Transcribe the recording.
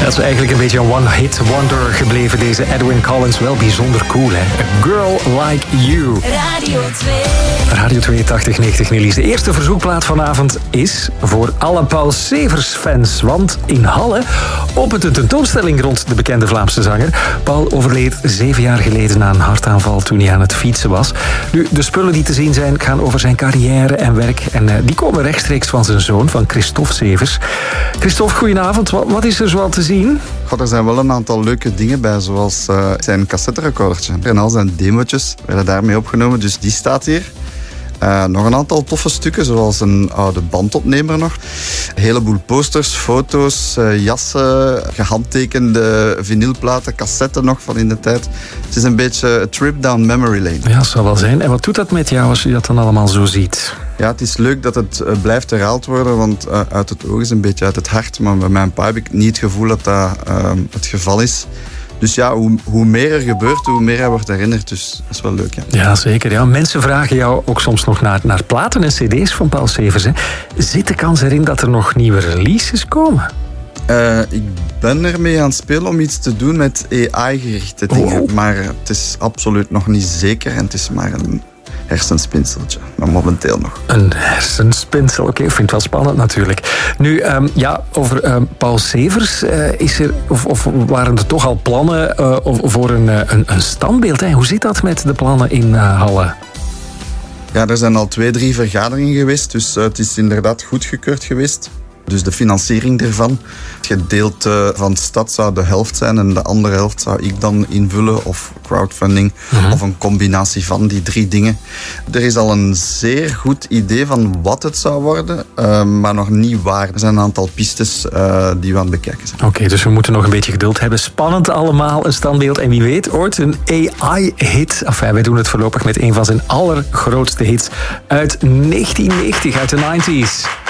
Dat is eigenlijk een beetje een one-hit wonder gebleven, deze Edwyn Collins. Wel bijzonder cool, hè? A Girl Like You. Radio 2. Radio 2 8090 Nelly's. De eerste verzoekplaat vanavond is voor alle Paul Severs-fans. Want in Halle opent een tentoonstelling rond de bekende Vlaamse zanger. Paul overleed 7 jaar geleden na een hartaanval toen hij aan het fietsen was. Nu, de spullen die te zien zijn gaan over zijn carrière en werk. En die komen rechtstreeks van zijn zoon, van Christophe Severs. Christophe, goedenavond. Wat is er zoal te zien? God, er zijn wel een aantal leuke dingen bij, zoals zijn cassetterecordertje. En al zijn demootjes werden daarmee opgenomen, dus die staat hier. Nog een aantal toffe stukken, zoals een oude bandopnemer nog. Een heleboel posters, foto's, jassen, gehandtekende vinylplaten, cassetten nog van in de tijd. Het is een beetje een trip down memory lane. Ja, dat zal wel zijn. En wat doet dat met jou als je dat dan allemaal zo ziet? Ja, het is leuk dat het blijft herhaald worden, want uit het oog is een beetje uit het hart. Maar bij mijn pa heb ik niet het gevoel dat dat het geval is. Dus ja, hoe meer er gebeurt, hoe meer hij wordt herinnerd. Dus dat is wel leuk, ja. Ja, zeker. Ja. Mensen vragen jou ook soms nog naar platen en cd's van Paul Severs. Hè. Zit de kans erin dat er nog nieuwe releases komen? Ik ben ermee aan het spelen om iets te doen met AI-gerichte dingen. Oh. Maar het is absoluut nog niet zeker en het is maar een hersenspinseltje, maar momenteel nog. Een hersenspinsel, oké. Ik vind het wel spannend natuurlijk. Nu, over Paul Severs, is er, of waren er toch al plannen voor een standbeeld? Hè? Hoe zit dat met de plannen in Halle? Ja, er zijn al 2-3 vergaderingen geweest, dus het is inderdaad goedgekeurd geweest. Dus de financiering ervan. Het gedeelte van de stad zou de helft zijn en de andere helft zou ik dan invullen, of crowdfunding, of een combinatie van die 3 dingen. Er is al een zeer goed idee van wat het zou worden, maar nog niet waar. Er zijn een aantal pistes die we aan het bekijken zijn. Oké, dus we moeten nog een beetje geduld hebben. Spannend allemaal, een standbeeld. En wie weet, ooit een AI-hit. Enfin, wij doen het voorlopig met een van zijn allergrootste hits uit 1990, uit de 90s.